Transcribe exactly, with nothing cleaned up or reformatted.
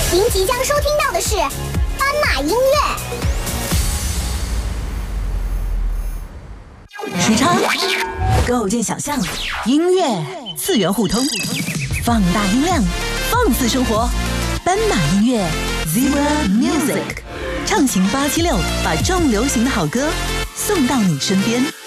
您即将收听到的是斑马音乐。 时差构建想象，音乐次元互通，放大音量，放肆生活。斑马音乐 Zebra Music， 畅行八七六，把重流行的好歌送到你身边。